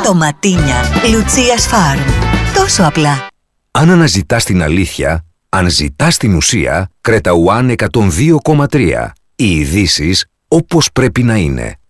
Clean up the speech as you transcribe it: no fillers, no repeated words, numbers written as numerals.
Ντοματίνια Λουτσίας Φάρμ. Τόσο απλά. Αν αναζητάς την αλήθεια, αν ζητάς την ουσία, Κρέτα One 102,3. Οι ειδήσεις όπως πρέπει να είναι.